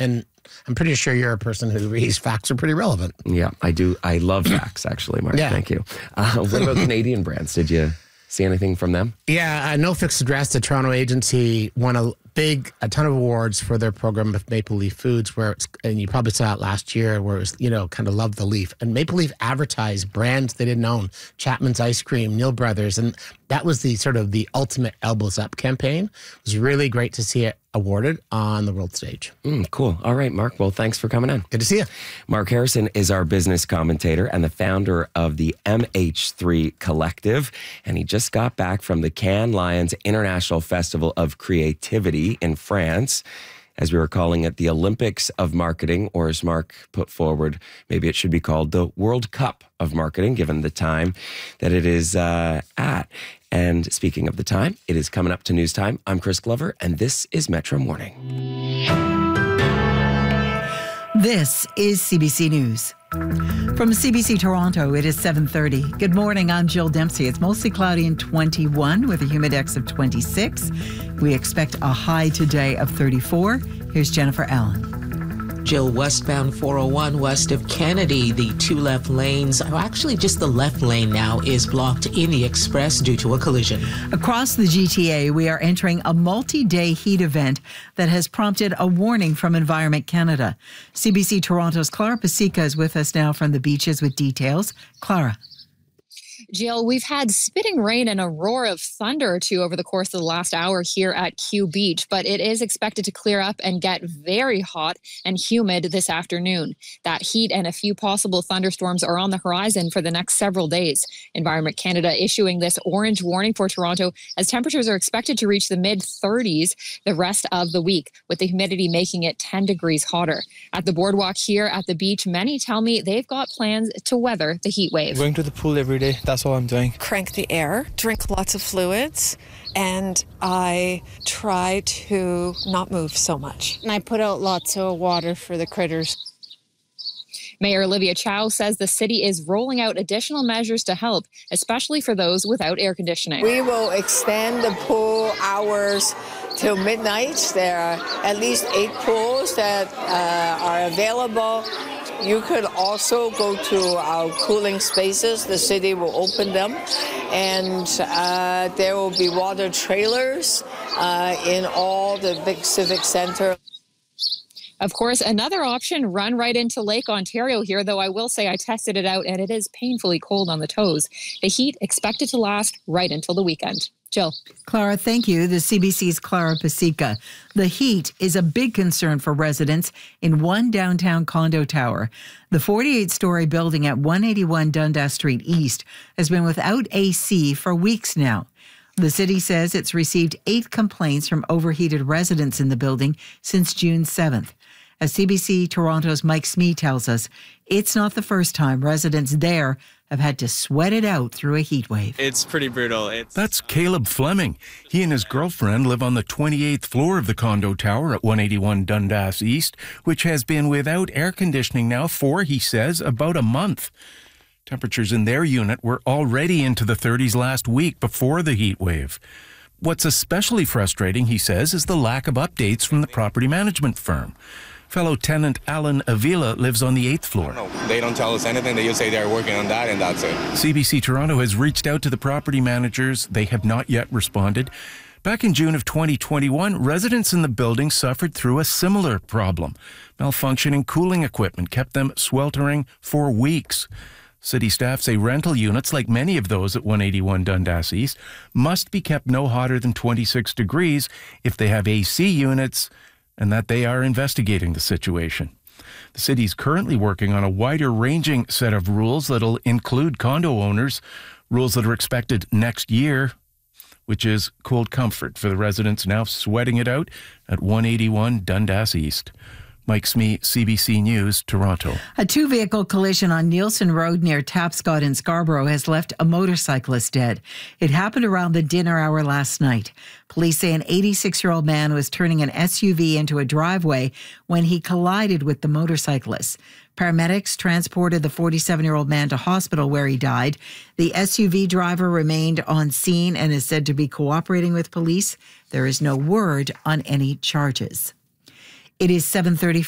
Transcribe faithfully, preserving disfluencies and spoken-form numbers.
And I'm pretty sure you're a person who reads facts are pretty relevant. Yeah, I do. I love facts, actually, Mark. Yeah. Thank you. Uh, what about Canadian brands? Did you see anything from them? Yeah, uh, No Fixed Address, the Toronto agency, won a big, a ton of awards for their program with Maple Leaf Foods, where it's, and you probably saw it last year, where it was, you know, kind of love the leaf. And Maple Leaf advertised brands they didn't own, Chapman's Ice Cream, Neil Brothers, and that was the sort of the ultimate elbows up campaign. It was really great to see it awarded on the world stage. Mm, cool. All right, Mark. Well, thanks for coming in. Good to see you. Mark Harrison is our business commentator and the founder of the M H three Collective. And he just got back from the Cannes Lions International Festival of Creativity in France, as we were calling it, the Olympics of Marketing, or as Mark put forward, maybe it should be called the World Cup of Marketing, given the time that it is uh, at. And speaking of the time, it is coming up to news time. I'm Chris Glover, and this is Metro Morning. This is C B C News. From C B C Toronto, it is seven thirty. Good morning, I'm Jill Dempsey. It's mostly cloudy and twenty-one with a humidex of twenty-six. We expect a high today of thirty-four. Here's Jennifer Allen. Jill, westbound four oh one west of Kennedy, the two left lanes, or actually just the left lane now, is blocked in the express due to a collision. Across the G T A, we are entering a multi-day heat event that has prompted a warning from Environment Canada. C B C Toronto's Clara Pasica is with us now from the beaches with details. Clara. Jill, we've had spitting rain and a roar of thunder or two over the course of the last hour here at Q Beach, but it is expected to clear up and get very hot and humid this afternoon. That heat and a few possible thunderstorms are on the horizon for the next several days. Environment Canada issuing this orange warning for Toronto as temperatures are expected to reach the mid thirties the rest of the week, with the humidity making it ten degrees hotter. At the boardwalk here at the beach, many tell me they've got plans to weather the heat wave. Going to the pool every day. That's all I'm doing. Crank the air, drink lots of fluids, and I try to not move so much. And I put out lots of water for the critters. Mayor Olivia Chow says the city is rolling out additional measures to help, especially for those without air conditioning. We will extend the pool hours till midnight. There are at least eight pools that uh, are available. You could also go to our cooling spaces. The city will open them, and uh, there will be water trailers uh, in all the big civic center. Of course, another option, run right into Lake Ontario here, though I will say I tested it out and it is painfully cold on the toes. The heat expected to last right until the weekend. Jill. Clara, thank you. The C B C's Clara Pasica. The heat is a big concern for residents in one downtown condo tower. The forty-eight story building at one eighty-one Dundas Street East has been without A C for weeks now. The city says it's received eight complaints from overheated residents in the building since June seventh. As C B C Toronto's Mike Smee tells us, it's not the first time residents there have had to sweat it out through a heat wave. It's pretty brutal. It's That's Caleb Fleming. He and his girlfriend live on the twenty-eighth floor of the condo tower at one eighty-one Dundas East, which has been without air conditioning now for, he says, about a month. Temperatures in their unit were already into the thirties last week before the heat wave. What's especially frustrating, he says, is the lack of updates from the property management firm. Fellow tenant Alan Avila lives on the eighth floor. No, they don't tell us anything. They just say they're working on that and that's it. C B C Toronto has reached out to the property managers. They have not yet responded. Back in June of twenty twenty-one, residents in the building suffered through a similar problem. Malfunctioning cooling equipment kept them sweltering for weeks. City staff say rental units, like many of those at one eighty-one Dundas East, must be kept no hotter than twenty-six degrees if they have A C units, and that they are investigating the situation. The city is currently working on a wider-ranging set of rules that'll include condo owners, rules that are expected next year, which is cold comfort for the residents now sweating it out at one eighty-one Dundas East. Mike Smee, C B C News, Toronto. A two-vehicle collision on Nielsen Road near Tapscott in Scarborough has left a motorcyclist dead. It happened around the dinner hour last night. Police say an eighty-six-year-old man was turning an S U V into a driveway when he collided with the motorcyclist. Paramedics transported the forty-seven-year-old man to hospital where he died. The S U V driver remained on scene and is said to be cooperating with police. There is no word on any charges. It is seven thirty.